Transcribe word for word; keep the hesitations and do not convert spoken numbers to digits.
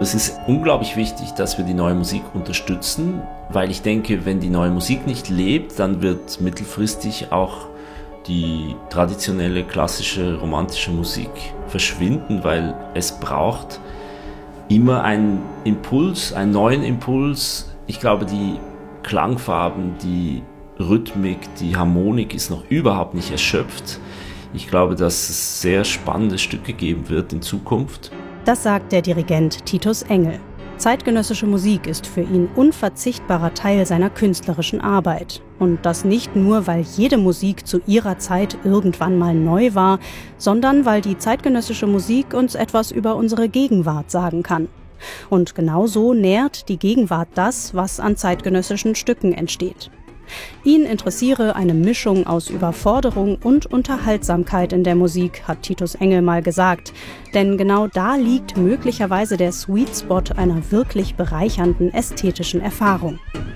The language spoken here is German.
Es ist unglaublich wichtig, dass wir die neue Musik unterstützen, weil ich denke, wenn die neue Musik nicht lebt, dann wird mittelfristig auch die traditionelle, klassische, romantische Musik verschwinden, weil es braucht immer einen Impuls, einen neuen Impuls. Ich glaube, die Klangfarben, die Rhythmik, die Harmonik ist noch überhaupt nicht erschöpft. Ich glaube, dass es sehr spannende Stücke geben wird in Zukunft. Das sagt der Dirigent Titus Engel. Zeitgenössische Musik ist für ihn unverzichtbarer Teil seiner künstlerischen Arbeit. Und das nicht nur, weil jede Musik zu ihrer Zeit irgendwann mal neu war, sondern weil die zeitgenössische Musik uns etwas über unsere Gegenwart sagen kann. Und genauso nährt die Gegenwart das, was an zeitgenössischen Stücken entsteht. Ihn interessiere eine Mischung aus Überforderung und Unterhaltsamkeit in der Musik, hat Titus Engel mal gesagt. Denn genau da liegt möglicherweise der Sweet Spot einer wirklich bereichernden ästhetischen Erfahrung.